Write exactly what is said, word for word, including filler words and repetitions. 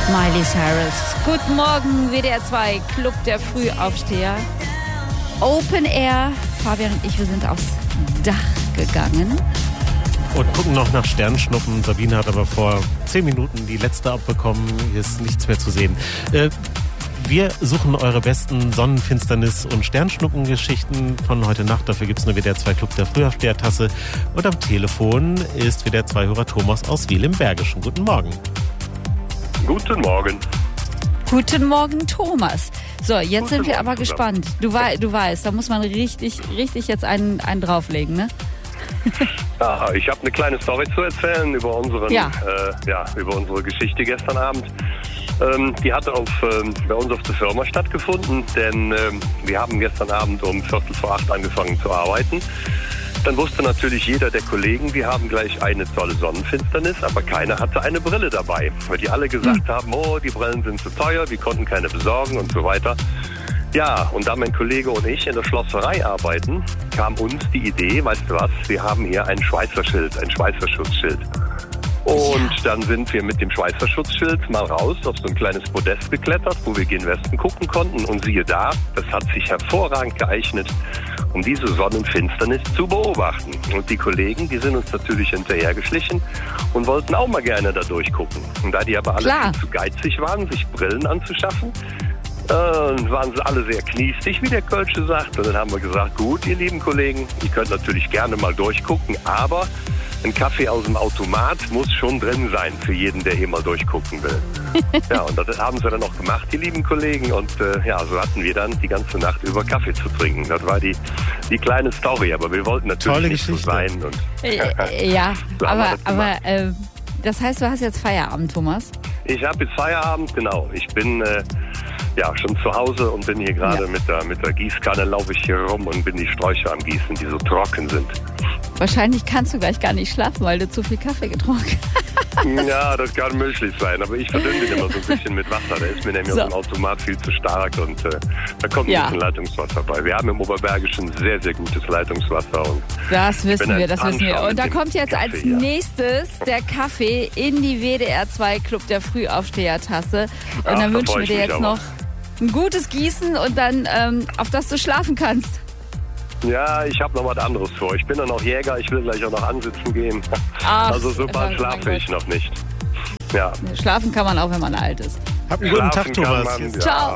Miley Cyrus. Guten Morgen, W D R zwei, Club der Frühaufsteher. Open Air. Fabian und ich, wir sind aufs Dach gegangen. Und gucken noch nach Sternschnuppen. Sabine hat aber vor zehn Minuten die letzte abbekommen. Hier ist nichts mehr zu sehen. Äh, wir suchen eure besten Sonnenfinsternis- und Sternschnuppengeschichten von heute Nacht. Dafür gibt es eine W D R zwei Club der Frühaufsteher-Tasse. Und am Telefon ist W D R zwei-Hörer Thomas aus Wil im Bergischen. Guten Morgen. Guten Morgen. Guten Morgen, Thomas. So, jetzt Guten sind wir Morgen aber zusammen. gespannt. Du, wei- du weißt, da muss man richtig, richtig jetzt einen, einen drauflegen, ne? Ja, ich habe eine kleine Story zu erzählen über unseren, Ja. Äh, ja, über unsere Geschichte gestern Abend. Ähm, die hatte auf, ähm, bei uns auf der Firma stattgefunden, denn ähm, wir haben gestern Abend um Viertel vor acht angefangen zu arbeiten. Dann wusste natürlich jeder der Kollegen, wir haben gleich eine tolle Sonnenfinsternis, aber keiner hatte eine Brille dabei, weil die alle gesagt haben, oh, die Brillen sind zu teuer, wir konnten keine besorgen und so weiter. Ja, und da mein Kollege und ich in der Schlosserei arbeiten, kam uns die Idee, weißt du was, wir haben hier ein Schweizer Schild, ein Schweizer Schutzschild. Und dann sind wir mit dem Schweizer Schutzschild mal raus auf so ein kleines Podest geklettert, wo wir gen Westen gucken konnten. Und siehe da, das hat sich hervorragend geeignet, um diese Sonnenfinsternis zu beobachten. Und die Kollegen, die sind uns natürlich hinterhergeschlichen und wollten auch mal gerne da durchgucken. Und da die aber alle Klar. viel zu geizig waren, sich Brillen anzuschaffen, äh, waren sie alle sehr kniestig, wie der Kölsche sagt. Und dann haben wir gesagt, gut, ihr lieben Kollegen, ihr könnt natürlich gerne mal durchgucken, aber ein Kaffee aus dem Automat muss schon drin sein für jeden, der hier mal durchgucken will. Ja, und das haben sie dann auch gemacht, die lieben Kollegen. Und äh, ja, so hatten wir dann die ganze Nacht über Kaffee zu trinken. Das war die, die kleine Story, aber wir wollten natürlich Tolle nicht so Geschichte. sein. Und Äh, ja, So haben wir aber, das aber gemacht. äh, das heißt, du hast jetzt Feierabend, Thomas? ich habe jetzt Feierabend, genau. Ich bin äh, ja schon zu Hause und bin hier gerade Ja. mit der, mit der Gießkanne, laufe ich hier rum und bin die Sträucher am Gießen, die so trocken sind. Wahrscheinlich kannst du gleich gar nicht schlafen, weil du zu viel Kaffee getrunken hast. Ja, das kann möglich sein, aber ich verdünne den immer so ein bisschen mit Wasser. Der ist mir nämlich So. aus dem Automat viel zu stark und äh, da kommt ein Ja. bisschen Leitungswasser bei. Wir haben im Oberbergischen sehr, sehr gutes Leitungswasser. Und Das wissen bin wir, ein das wissen wir. Anschauer Und da mit dem kommt jetzt als Kaffee, ja. nächstes der Kaffee in die W D R zwei Club der Frühaufsteher-Tasse. Und Ach, dann da wünschen freu wir ich dir mich jetzt aber. noch ein gutes Gießen und dann, ähm, auf das du schlafen kannst. ja, ich habe noch was anderes vor. Ich bin dann auch Jäger, ich will gleich auch noch ansitzen gehen. Ach, also so bald mein schlafe Gott. ich noch nicht. Ja. Schlafen kann man auch, wenn man alt ist. Habt einen guten Schlafen Tag, kann Thomas. man, ja. Ciao.